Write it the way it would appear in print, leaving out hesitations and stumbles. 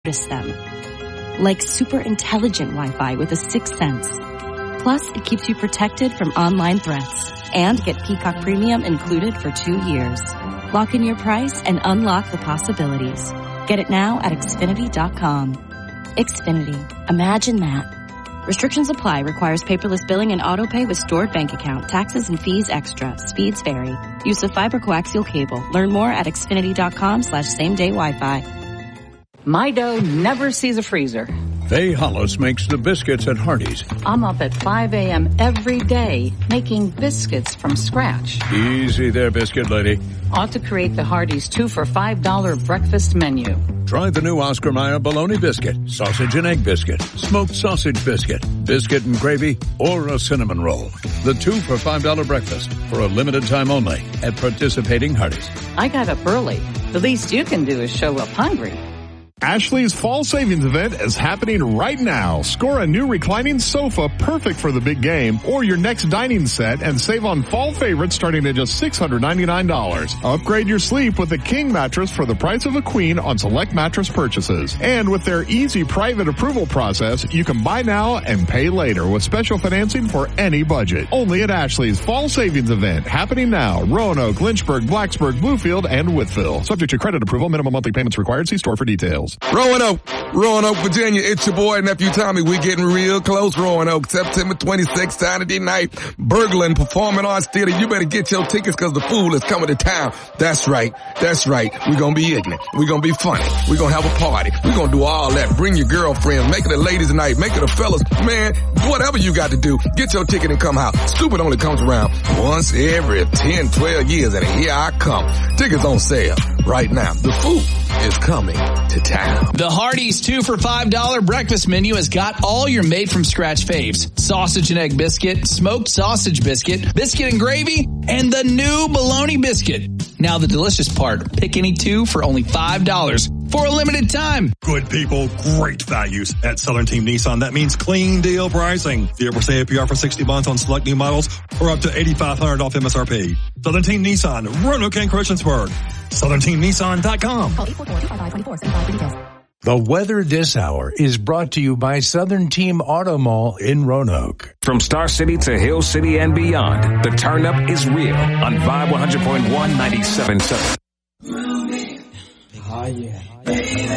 notice them. Like super intelligent Wi-Fi with a sixth sense. Plus, it keeps you protected from online threats. And get Peacock Premium included for 2 years. Lock in your price and unlock the possibilities. Get it now at Xfinity.com. Xfinity. Imagine that. Restrictions apply. Requires paperless billing and autopay with stored bank account. Taxes and fees extra. Speeds vary. Use of fiber coaxial cable. Learn more at Xfinity.com/same-day Wi-Fi. My dough never sees a freezer. Faye Hollis makes the biscuits at Hardee's. I'm up at 5 a.m. every day making biscuits from scratch. Easy there, biscuit lady. Ought to create the Hardee's 2 for $5 breakfast menu. Try the new Oscar Mayer bologna biscuit, sausage and egg biscuit, smoked sausage biscuit, biscuit and gravy, or a cinnamon roll. The 2 for $5 breakfast for a limited time only at participating Hardee's. I got up early. The least you can do is show up hungry. Ashley's Fall Savings Event is happening right now. Score a new reclining sofa perfect for the big game or your next dining set and save on fall favorites starting at just $699. Upgrade your sleep with a king mattress for the price of a queen on select mattress purchases. And with their easy private approval process, you can buy now and pay later with special financing for any budget. Only at Ashley's Fall Savings Event happening now. Roanoke, Lynchburg, Blacksburg, Bluefield, and Whitfield. Subject to credit approval. Minimum monthly payments required. See store for details. Roanoke, Virginia, it's your boy, nephew Tommy. We getting real close, Roanoke. September 26th, Saturday night, Berglund Performing Arts Theater. You better get your tickets because the fool is coming to town. That's right. We're going to be ignorant. We're going to be funny. We're going to have a party. We're going to do all that. Bring your girlfriends. Make it a ladies' night. Make it a fellas. Man, whatever you got to do, get your ticket and come out. Stupid only comes around once every 10, 12 years, and here I come. Tickets on sale right now. The fool is coming to town. The Hardee's 2 for $5 breakfast menu has got all your made-from-scratch faves. Sausage and egg biscuit, smoked sausage biscuit, biscuit and gravy, and the new bologna biscuit. Now the delicious part, pick any 2 for only $5 for a limited time. Good people, great values at Southern Team Nissan. That means clean deal pricing. 0% APR for 60 months on select new models or up to $8,500 off MSRP. Southern Team Nissan, Roanoke and Christiansburg. SouthernTeamNissan.com. Call 844-255-2475 for details. The weather this hour is brought to you by Southern Team Auto Mall in Roanoke. From Star City to Hill City and beyond, the turn up is real on Vibe 100.1 97.7. Oh yeah.